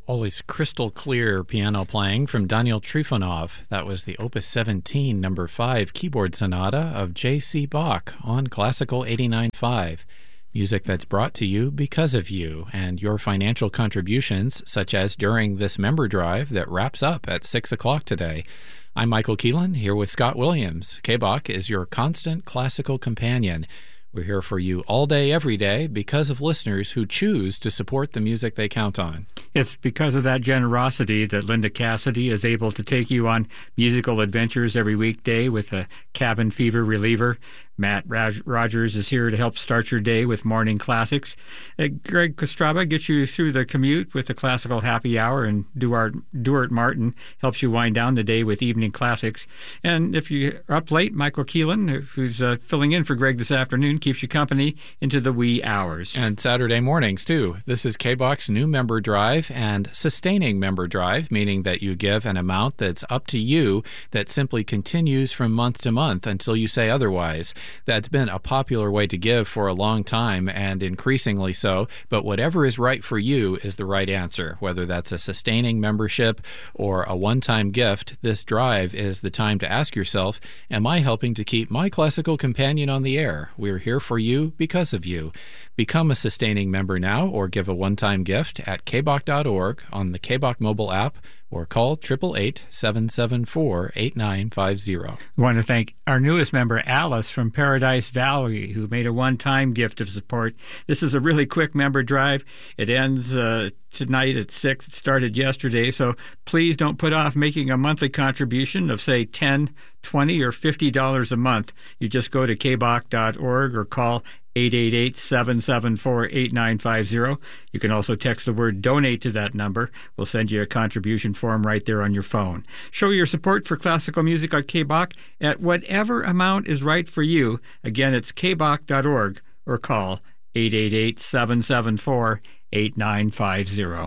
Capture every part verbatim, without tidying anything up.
Always crystal clear piano playing from Daniel Trifonov. That was the Opus seventeen, number five keyboard sonata of J C. Bach on Classical eighty-nine point five. Music that's brought to you because of you and your financial contributions, such as during this member drive that wraps up at six o'clock today. I'm Michael Keelan, here with Scott Williams. K-Bach is your constant classical companion. We're here for you all day, every day, because of listeners who choose to support the music they count on. It's because of that generosity that Linda Cassidy is able to take you on musical adventures every weekday with a cabin fever reliever. Matt Rogers is here to help start your day with morning classics. Uh, Greg Kostraba gets you through the commute with the classical happy hour, and Duart, Duart Martin helps you wind down the day with evening classics. And if you're up late, Michael Keelan, who's uh, filling in for Greg this afternoon, keeps you company into the wee hours. And Saturday mornings, too. This is K-Bach's new member drive and sustaining member drive, meaning that you give an amount that's up to you that simply continues from month to month until you say otherwise. That's been a popular way to give for a long time, and increasingly so, but whatever is right for you is the right answer. Whether that's a sustaining membership or a one-time gift, this drive is the time to ask yourself, am I helping to keep my classical companion on the air? We're here for you because of you. Become a sustaining member now or give a one-time gift at k bach dot org on the K-Bach mobile app, or call eight eight eight, seven seven four, eight nine five zero. We want to thank our newest member, Alice from Paradise Valley, who made a one-time gift of support. This is a really quick member drive. It ends uh, tonight at six. It started yesterday, so please don't put off making a monthly contribution of, say, ten dollars, twenty dollars, or fifty dollars a month. You just go to k bach dot org or call eight eight eight, seven seven four, eight nine five zero. You can also text the word donate to that number. We'll send you a contribution form right there on your phone. Show your support for classical music on K-Bach at whatever amount is right for you. Again, it's k bach dot org or call eight eight eight, seven seven four, eight nine five zero.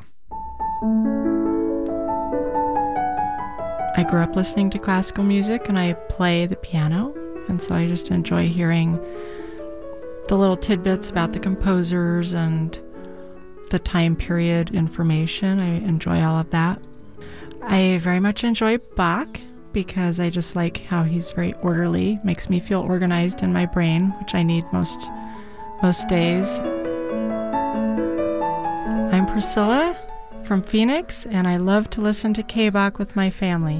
I grew up listening to classical music and I play the piano, and so I just enjoy hearing the little tidbits about the composers and the time period information. I enjoy all of that. I very much enjoy Bach because I just like how he's very orderly, makes me feel organized in my brain, which I need most most days. I'm Priscilla from Phoenix, and I love to listen to K-Bach with my family.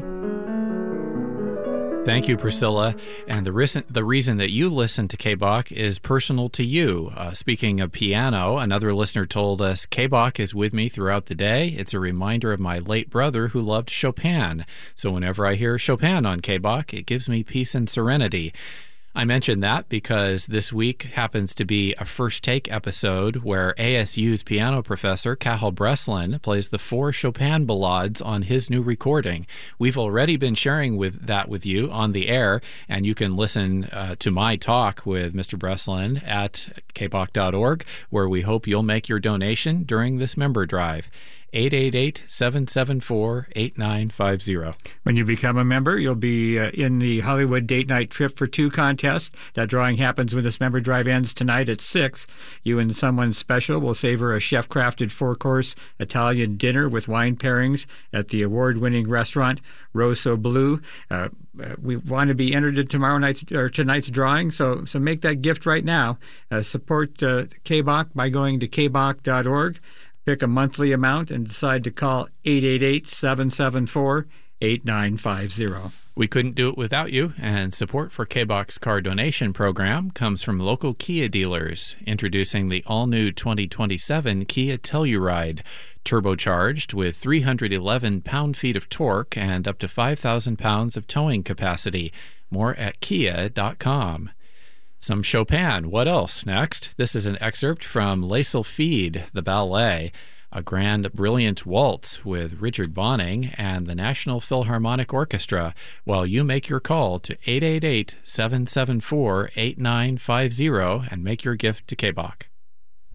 Thank you, Priscilla. And the reason, the reason that you listen to K-Bach is personal to you. Uh, speaking of piano, another listener told us, K-Bach is with me throughout the day. It's a reminder of my late brother who loved Chopin. So whenever I hear Chopin on K-Bach, it gives me peace and serenity. I mentioned that because this week happens to be a First Take episode where A S U's piano professor, Cathal Breslin, plays the four Chopin ballades on his new recording. We've already been sharing with that with you on the air, and you can listen uh, to my talk with Mister Breslin at k bach dot org, where we hope you'll make your donation during this member drive. eight eight eight, seven seven four, eight nine five zero. When you become a member, you'll be uh, in the Hollywood Date Night Trip for Two contest. That drawing happens when this member drive ends tonight at six. You and someone special will savor a chef-crafted four-course Italian dinner with wine pairings at the award-winning restaurant Rosso Blu. Uh, uh, we want to be entered in tomorrow night's or tonight's drawing, so so make that gift right now. Uh, support uh, K-Bach by going to k bach dot org. Pick a monthly amount and decide to call eight eight eight, seven seven four, eight nine five zero. We couldn't do it without you, and support for K-Bach's car donation program comes from local Kia dealers, introducing the all-new twenty twenty-seven Kia Telluride, turbocharged with three hundred eleven pound-feet of torque and up to five thousand pounds of towing capacity. More at kia dot com. Some Chopin. What else? Next, this is an excerpt from Les Sylphides, the ballet, a grand, brilliant waltz with Richard Bonning and the National Philharmonic Orchestra, while you make your call to eight eight eight, seven seven four, eight nine five zero and make your gift to K-Bach.